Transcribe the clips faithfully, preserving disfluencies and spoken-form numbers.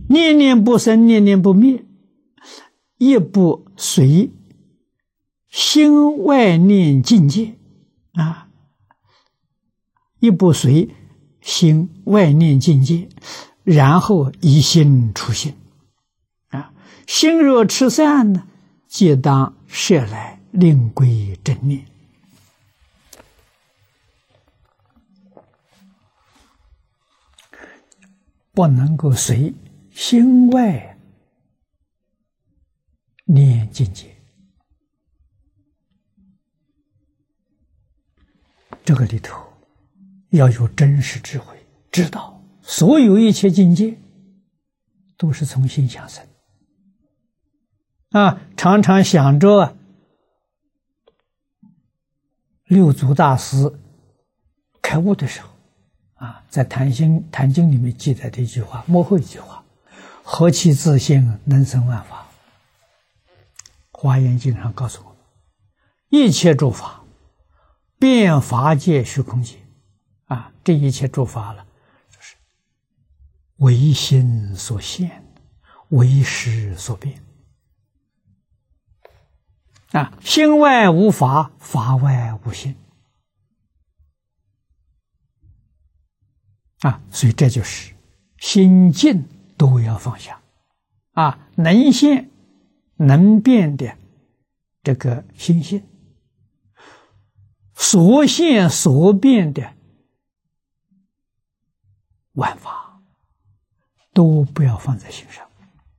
念念不生，念念不灭，亦不随心外念境界啊，亦不随心外念境界，然后以心出心啊。心若持散呢，即当摄来，令归正念。不能够随心外念境界，这个里头要有真实智慧，知道所有一切境界都是从心想生啊！常常想着六祖大师开悟的时候啊，在《坛经》《坛经》里面记载的一句话，幕后一句话：“何其自性，能生万法。”《华严经》上告诉我们，一切诸法遍法界虚空界啊，这一切诸法了，就是唯心所现，唯识所变啊，心外无法，法外无心。啊，所以这就是心境都要放下啊，能现能变的这个心性，所现所变的万法都不要放在心上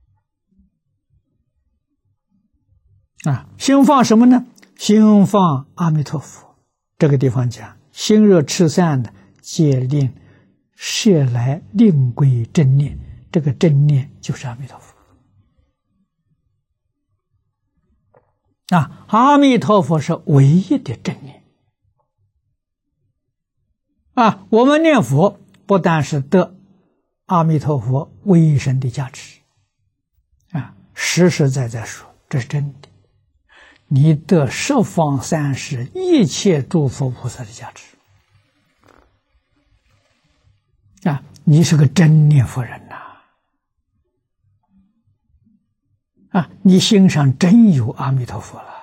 啊。心放什么呢？心放阿弥陀佛。这个地方讲心若持散的，皆令摄来，令归正念。这个正念就是阿弥陀佛啊！阿弥陀佛是唯一的正念啊！我们念佛不但是得阿弥陀佛威神的加持啊，实实在在说，这是真的。你得十方三世一切诸佛菩萨的加持啊！你是个真念佛人呐！啊，你心上真有阿弥陀佛了。